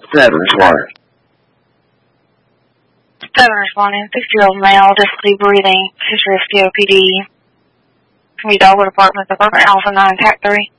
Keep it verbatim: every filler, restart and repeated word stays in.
Seven responding. Seven responding. Six-year-old male, difficulty breathing, history of C O P D. From your Dogwood Apartments, apartment Alpha nine, Tac three.